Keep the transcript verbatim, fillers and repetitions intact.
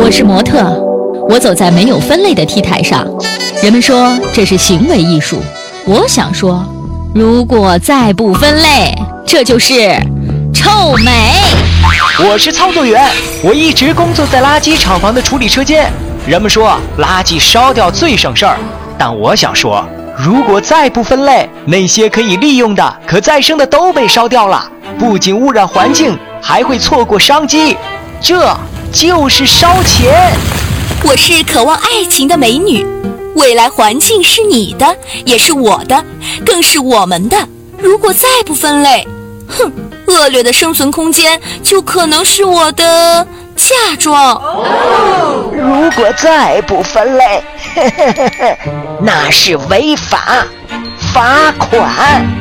我是模特，我走在没有分类的 T 台上，人们说这是行为艺术。我想说，如果再不分类，这就是臭美。 我是操作员，我一直工作在垃圾厂房的处理车间。人们说垃圾烧掉最省事儿，但我想说，如果再不分类，那些可以利用的、可再生的都被烧掉了，不仅污染环境，还会错过商机，这就是烧钱。 我是渴望爱情的美女，未来环境是你的，也是我的，更是我们的。如果再不分类，哼，恶劣的生存空间就可能是我的嫁妆。 哦、如果再不分类，呵呵呵，那是违法，罚款。